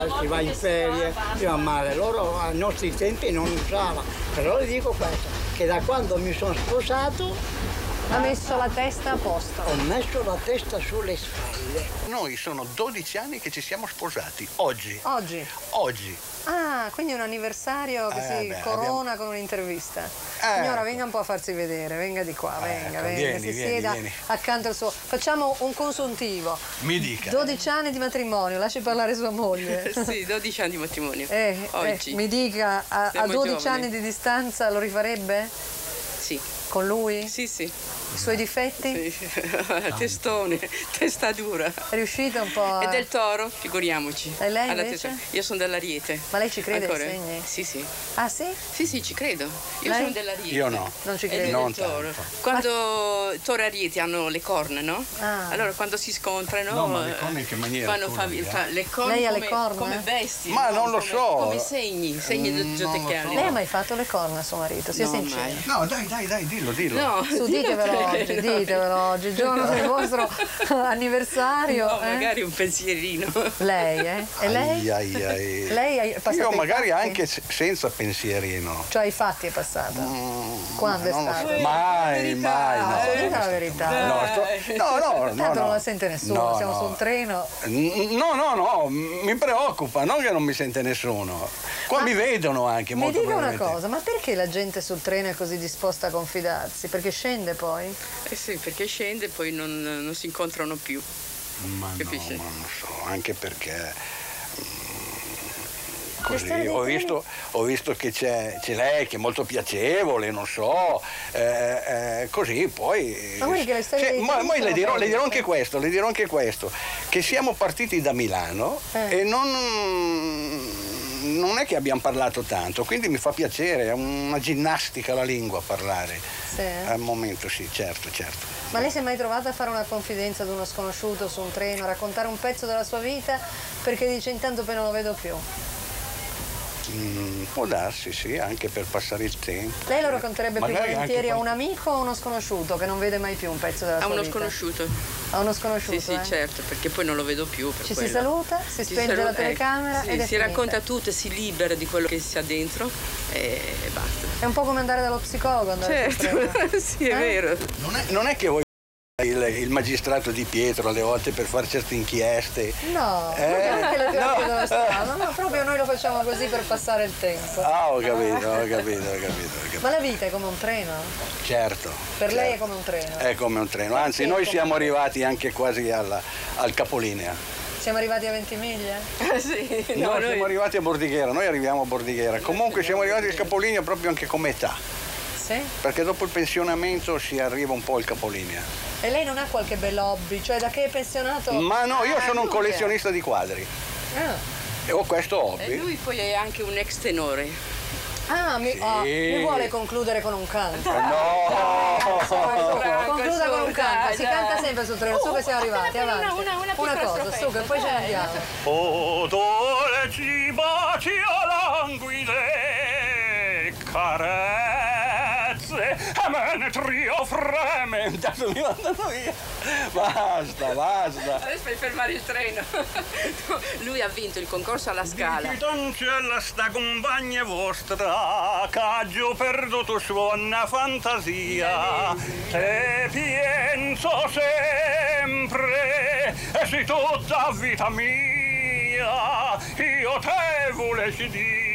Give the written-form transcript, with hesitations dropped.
Si va in ferie, si va male, loro ai nostri tempi non usava, però le dico questo, che da quando mi sono sposato ha messo la testa a posto. ho messo la testa sulle spalle. Noi sono 12 anni che ci siamo sposati, oggi. Oggi? Ah, quindi un anniversario che si corona con un'intervista. Signora, venga un po' a farsi vedere, venga di qua, venga, si sieda accanto al suo... Facciamo un consuntivo. Mi dica. 12 anni di matrimonio, lasci parlare sua moglie. Sì, 12 anni di matrimonio. Oggi. Mi dica, a 12 anni di distanza lo rifarebbe? Sì. Con lui? Sì, sì. I suoi difetti? Sì. Testone, testa dura. È riuscita un po' a... E del Toro, figuriamoci. E lei invece? Io sono dell'Ariete. Ma lei ci crede ai Ancora? segni? Sì, sì. Ah, sì? Sì, sì, ci credo. Io Lei? sono dell'Ariete. Io no. Non ci E credo. del Non Toro. tanto. Quando Toro e Ariete hanno le corna, no? Ah. Allora quando si scontrano... No, ma le corna in che maniera? Fanno le corna. Lei ha le come, corna? come bestie. Ma non lo come, so. Come segni zottecali. Lei ha mai fatto le corna a suo marito? Sia No, sincero. mai. No, dai, dillo. No, Su, ditevelo oggi, il giorno del vostro anniversario. No, magari un pensierino. Lei, E lei? Ai. Lei è passata Io ai magari fatti? anche senza pensierino. Cioè ai fatti è passata? Quando è Non lo so. stato? Mai. Dica la verità. No. Tanto non la sente nessuno, siamo su un treno. No, mi preoccupa, non che non mi sente nessuno. Qua mi vedono anche Mi molto dica una probabilmente. cosa, ma perché la gente sul treno è così disposta a confidarsi? Perché scende poi? Eh sì, perché scende e poi non si incontrano più. Ma Capisci? no, ma non so, anche perché Le così storie dei ho visto che c'è lei che è molto piacevole, non so, così poi... Ma guardi che le storie dei treni poi sono le dirò belle. anche questo, che siamo partiti da Milano e non è che abbiamo parlato tanto, quindi mi fa piacere, è una ginnastica la lingua parlare. Sì. Al momento sì, certo. Ma lei si è mai trovata a fare una confidenza ad uno sconosciuto su un treno, a raccontare un pezzo della sua vita perché dice intanto poi non lo vedo più? Può darsi, sì, anche per passare il tempo. Lei lo racconterebbe più Magari volentieri anche a un amico o a uno sconosciuto che non vede mai più un pezzo della A sua uno vita? sconosciuto. A uno sconosciuto, Sì, certo, perché poi non lo vedo più. Per Ci quello. si saluta, si Ci spenge la saluta, telecamera sì, ed è si finita. racconta tutto, si libera di quello che si ha dentro e basta. È un po' come andare dallo psicologo, andare sul treno. Certo, sì, è vero. Non è che vuoi il magistrato di Pietro alle volte per fare certe inchieste. No, anche le terapie dove stanno. No, proprio noi lo facciamo così per passare il tempo. Ah, ho capito. Ma la vita è come un treno? Certo. Per lei è come un treno? È come un treno, anzi noi siamo arrivati anche quasi al capolinea. Siamo arrivati a Ventimiglia? Sì, No, noi siamo arrivati a Bordighera, noi arriviamo a Bordighera. Comunque siamo arrivati al capolinea proprio anche come età, Sì. perché dopo il pensionamento si arriva un po' al capolinea. E lei non ha qualche bel hobby? Cioè da che è pensionato? Ma no, io sono un lui collezionista di quadri Ah, e ho questo E hobby. lui poi è anche un ex tenore. mi vuole concludere con un canto? No! Concluda con un canto, si canta sempre sul treno, su che siamo arrivati, avanti. una piccola cosa, su che poi ci andiamo. O dolci baci languide carezze, amen trio freme. Intanto mi mandano via. Basta. Adesso fai fermare il treno. Lui ha vinto il concorso alla Scala. Di Toncella sta compagna vostra, c'ho perduto suona fantasia, te penso sempre, e sei tutta vita mia, io te volessi dire.